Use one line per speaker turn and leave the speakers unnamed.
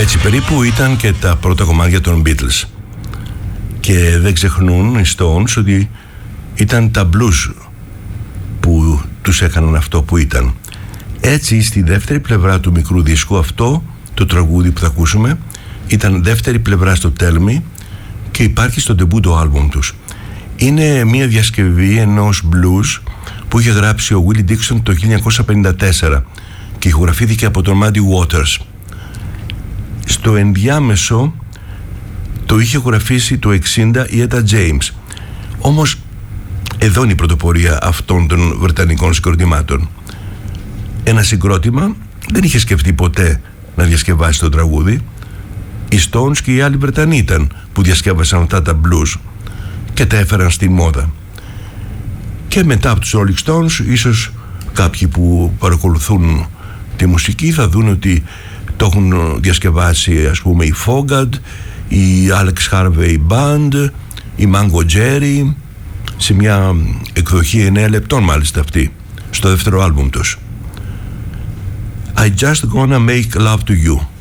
Έτσι περίπου ήταν και τα πρώτα κομμάτια των Beatles. Και δεν ξεχνούν οι Stones ότι ήταν τα blues που τους έκαναν αυτό που ήταν. Έτσι στη δεύτερη πλευρά του μικρού δίσκου, αυτό το τραγούδι που θα ακούσουμε ήταν δεύτερη πλευρά στο Tell Me και υπάρχει στο ντεμπούτο άλμπουμ τους. Είναι μια διασκευή ενός blues που είχε γράψει ο Willie Dixon το 1954 και ηχογραφήθηκε από τον Muddy Waters. Στο ενδιάμεσο το είχε ηχογραφήσει το 60 η Etta James. Όμως εδώ είναι η πρωτοπορία αυτών των βρετανικών συγκροτημάτων. Ένα συγκρότημα δεν είχε σκεφτεί ποτέ να διασκευάσει το τραγούδι. Οι Stones και οι άλλοι Βρετανοί ήταν που διασκεύασαν αυτά τα blues και τα έφεραν στη μόδα. Και μετά από τους Rolling Stones, ίσως κάποιοι που παρακολουθούν τη μουσική θα δουν ότι το έχουν διασκευάσει, ας πούμε, η Foghat, η Alex Harvey Band, η Mango Jerry, σε μια εκδοχή 9 λεπτών μάλιστα αυτή, στο δεύτερο άλμπουμ τους. I just gonna make love to you.